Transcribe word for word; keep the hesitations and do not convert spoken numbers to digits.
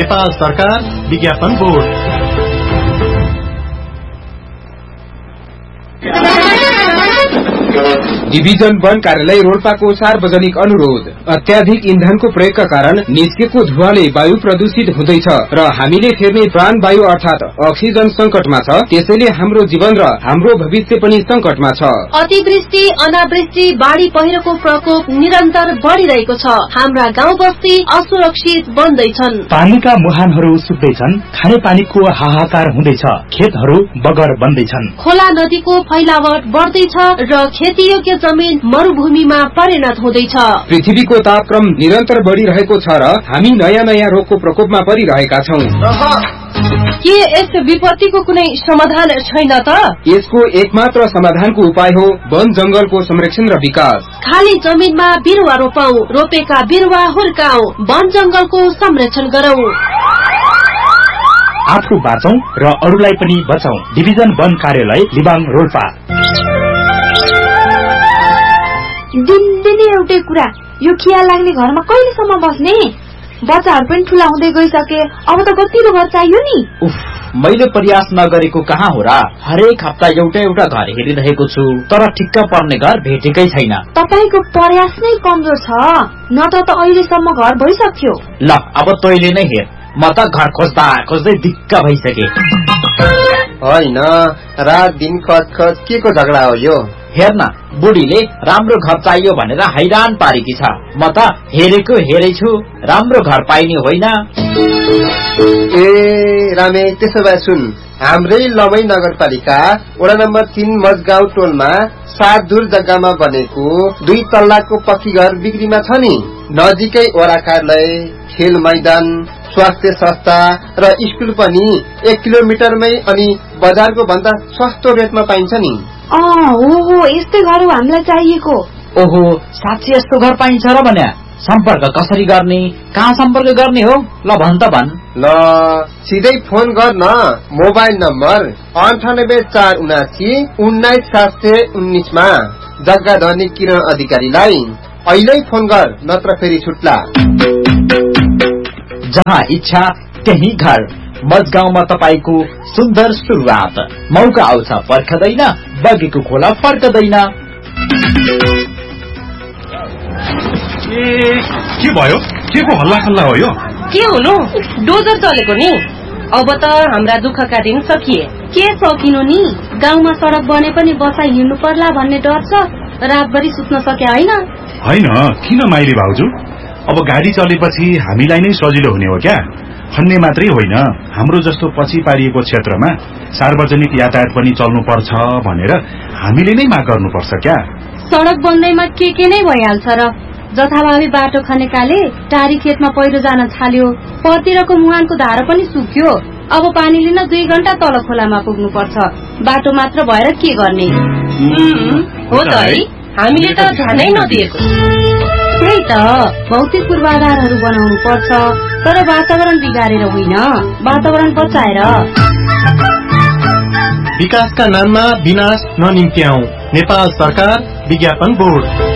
नेपाल सरकार विज्ञापन board. Division वन कार्यालय रोल्पाको सार्वजनिक अनुरोध। अत्याधिक इन्धनको प्रयोगका कारण निस्केको धुवाले वायु प्रदूषित हुँदैछ र हामीले फेर्ने प्राण वायु अर्थात अक्सिजन संकटमा छ। त्यसैले हाम्रो जीवन र हाम्रो भविष्य पनि संकटमा छ। अतिवृष्टि, अनावृष्टि, बाढ़ी पहिरोको प्रकोप निरन्तर बढ़िरहेको छ। हाम्रा गाउँ बस्ती असुरक्षित बन्दैछन्। पानीका मुहानहरू सुक्दैछन्, खाने पानीको हाहाकार हुँदैछ, खेतहरू बगर बन्दैछन्। खोला नदीको फैलावट बढ़दैछ र खेतीयोग्य जमीन मरुभूमिमा परिणत हुँदैछ। पृथ्वीको तापक्रम निरन्तर बढ़िरहेको छ र हामी नयाँ नयाँ रोगको प्रकोपमा परिरहेका छौं। के यस विपत्तिको कुनै समाधान छैन त? यसको एकमात्र समाधानको उपाय हो वन जंगलको संरक्षण र विकास। खाली जमिनमा बिरुवा रोपौं, रोपेका बिरुवा हुर्काऊ, वन जंगलको संरक्षण गरौं। आफू बाँचौं र अरूलाई पनि बचाऊ। डिभिजन वन कार्यालय लिबाङ रोल्पा। दिनदिनै एउटै कुरा, यो खिया लाग्ने घरमा कहिलेसम्म बस्ने? बच्चाहरू पनि ठुला हुँदै गइसके, अब त गतिलो घर चाहियो नि। उफ, मैले प्रयास नगरेको कहाँ हो र? हरेक हप्ता एउटा एउटा घर हेरिरहेको छु, तर ठिक्क पर्ने घर भेटेकै छैन। तपाईको प्रयास नै कमजोर छ, नत्र त अहिलेसम्म घर भइसक्यो। ल अब तैले नै हेर, म त घर खोज्दा खोज्दै दिक्क भइसके। होइन, रात दिन खच खच के को झगडा हो यो? हेर्न, बुढीले राम्रो घर चाहियो भनेर हैरान पारेकी छ। म त हेरेको हेरै छु, राम्रो घर पाइने होइन। ए रामे, त्यसो भए सुन, हाम्रै लमै नगरपालिका वडा नम्बर तीन मजगाउँ टोलमा सात दूर जग्गामा बनेको दुई तल्लाको पक्की घर बिक्रीमा छ नि। नजिकै वडा कार्यालय, खेल मैदान, स्वास्थ्य संस्था र स्कुल पनि एक किलोमिटरमै अनि बजारको भन्दा सस्तो रेटमा पाइन्छ नि। ओहो, यस्तै घर हो हामीलाई चाहिएको। ओहो, साँच्चै यस्तो घर पाइन्छ र भने सम्पर्क कसरी गर्ने, कहाँ सम्पर्क गर्ने हो? ल भन त भन। ल सिधै फोन गर न, मोबाइल नम्बर अन्ठानब्बे चार उनासी उन्नाइस सात सय उन्नाइसमा जग्गा धनी किरण अधिकारीलाई अहिले फोन गर, नत्र फेरि छुट्ला। जहाँ इच्छा त्यही घर। मजगाउँमा तपाईको सुन्दर सुरुवात। मौका आउँछ पर्खदैन, बगेको खोला फर्कदैन। ए के भयो? के को हल्ला खल्ला हो यो? के हुनु, डोजर चलेको नि। अब त हाम्रा दुःखका दिन सकिए। के सकिनु नि? गाउँमा सडक बने पनि बसाइ हिँड्नु पर्ला भन्ने डर छ। रातभरि सुत्न सके होइन? होइन, किन माइली भाउजू? अब गाडी चलेपछि हामीलाई नै सजिलो हुने हो क्या? खन्ने मात्रै होइन, हाम्रो जस्तो पछि पारिएको क्षेत्रमा सार्वजनिक यातायात पनि चल्नु पर्छ भनेर हामीले नै माग गर्नुपर्छ क्या? सडक बन्दैमा के के नै भइहाल्छ र। जथाभावी बाटो खनेकाले टारी खेतमा पहिरो जान थाल्यो, परतिरको मुहानको धारो पनि सुक्यो। अब पानी लिन दुई घण्टा तल खोलामा पुग्नु पर्छ। बाटो मात्र भएर के गर्ने? हो त है, हामीले त ध्यानै नदिएको। त्यही त, भौतिक पूर्वाधारहरू बनाउनु पर्छ, तर वातावरण बिगारेर होइन, वातावरण बचाएर। विकासका नाममा विनाश ननिम्त्याऊ। नेपाल सरकार विज्ञापन बोर्ड।